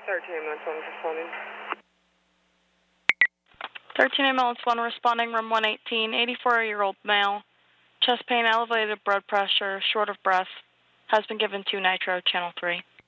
13 ambulance 1 responding. 13 ambulance 1 responding, room 118, 84-year-old male, chest pain, elevated blood pressure, short of breath, has been given 2 nitro, channel 3.